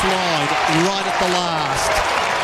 line right at the last.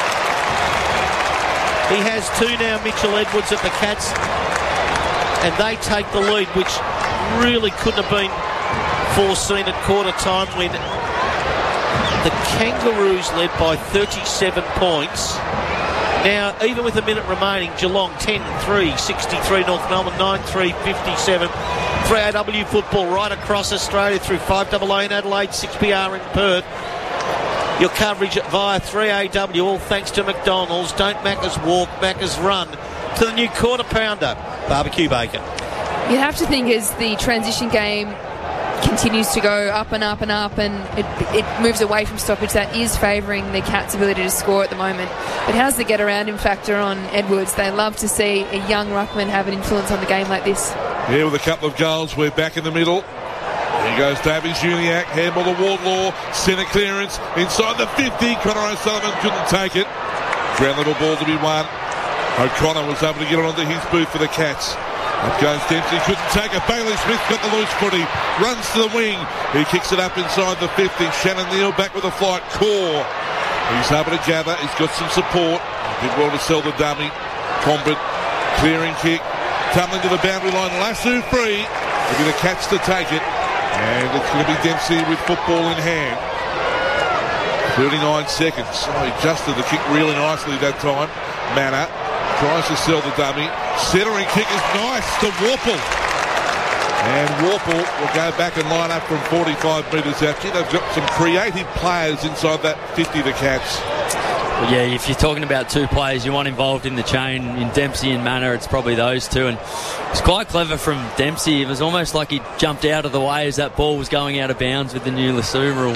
He has two now, Mitchell Edwards at the Cats, and they take the lead, which really couldn't have been foreseen at quarter time when the Kangaroos led by 37 points. Now, even with a minute remaining, Geelong 10-3, 63 North Melbourne 9-3, 57. 3AW football right across Australia through 5AA in Adelaide, 6PR in Perth. Your coverage via 3AW, all thanks to McDonald's. Don't Macca's walk, Macca's run. To the new quarter pounder, barbecue bacon. You have to think as the transition game continues to go up and up and up, and it moves away from stoppage, that is favouring the Cats' ability to score at the moment. But how's the get around him factor on Edwards? They love to see a young ruckman have an influence on the game like this. Yeah, with a couple of goals, we're back in the middle. Here goes Davies Uniacke, handball to Wardlaw, centre clearance inside the 50. Connor O'Sullivan couldn't take it. Ground level ball to be won. O'Connor was able to get it onto his boot for the Cats. Up goes Dempsey, couldn't take it. Bailey Smith got the loose footy, runs to the wing. He kicks it up inside the 50. Shannon Neal back with a flight. Core. He's able to gather. He's got some support. Did well to sell the dummy. Combin, clearing kick. Tumbling to the boundary line. Lassu free. It'll be the Cats to take it. And it's going to be Dempsey with football in hand. 39 seconds. Oh, he adjusted the kick really nicely that time. Manor tries to sell the dummy. Centering kick is nice to Warple. And Warple will go back and line up from 45 metres out. They've got some creative players inside that 50, the Cats. Well, yeah, if you're talking about two players you want involved in the chain, in Dempsey and Manor, it's probably those two. And it's quite clever from Dempsey. It was almost like he jumped out of the way as that ball was going out of bounds with the new Lassu rule.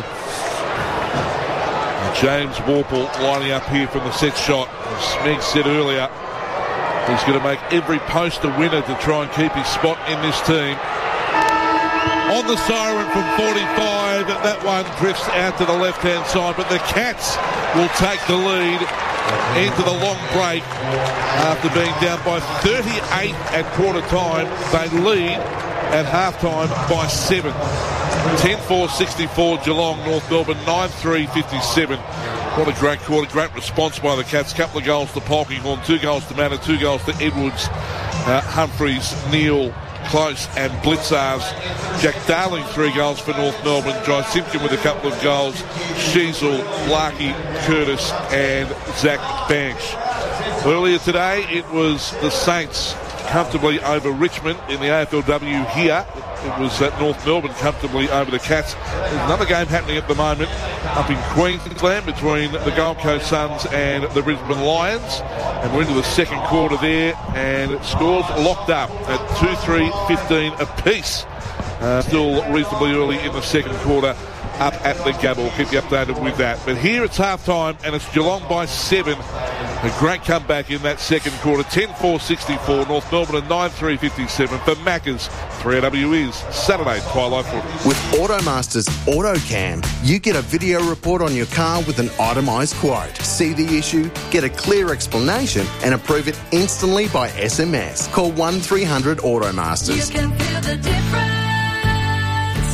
James Warple lining up here from the set shot. As Smeg said earlier, he's going to make every post a winner to try and keep his spot in this team. On the siren from 45, that one drifts out to the left-hand side, but the Cats will take the lead into the long break. After being down by 38 at quarter time, they lead at half-time by 7. 10-4-64 Geelong, North Melbourne 9-3-57. What a great quarter, great response by the Cats. Couple of goals to Polkinghorne, 2 goals to Manor, 2 goals to Edwards, Humphreys, Neal, Close and Blitzars. Jack Darling 3 goals for North Melbourne. Jai Simpkin with a couple of goals. Sheasel, Larkey, Curtis and Zach Banks. Earlier today it was the Saints comfortably over Richmond in the AFLW here. It was at North Melbourne comfortably over the Cats. There's another game happening at the moment up in Queensland between the Gold Coast Suns and the Brisbane Lions. And we're into the second quarter there, and scores locked up at 2-3-15 apiece. Still reasonably early in the second quarter up at the Gabba. We'll keep you updated with that. But here it's half-time, and it's Geelong by 7. A great comeback in that second quarter. 10-4-64. North Melbourne at 9-3-57. For Macca's, 3AW is Saturday Twilight Footy. With Automasters AutoCam, you get a video report on your car with an itemised quote. See the issue, get a clear explanation, and approve it instantly by SMS. Call 1300 Automasters. You can feel the difference.